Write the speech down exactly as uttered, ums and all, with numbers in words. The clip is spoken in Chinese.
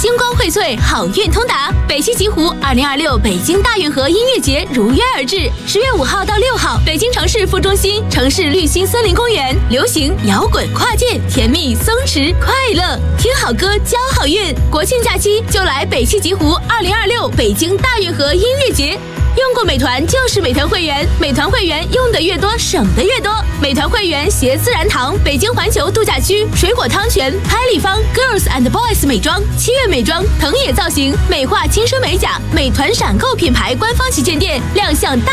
星光荟萃，好运通达。北汽极狐二零二六北京大运河音乐节如约而至，十月五号到六号，北京城市副中心城市绿心森林公园，流行、摇滚、跨界，甜蜜、松弛、快乐，听好歌，交好运。国庆假期就来北汽极狐二零二六北京大运河音乐节。用过美团就是美团会员，美团会员用的越多，省的越多。美团会员携自然堂、北京环球度假区、水果汤泉、拍立方、Girls and Boys 美妆、七月美妆、藤野造型、美化轻奢美甲，美团闪购品牌官方旗舰店亮相大。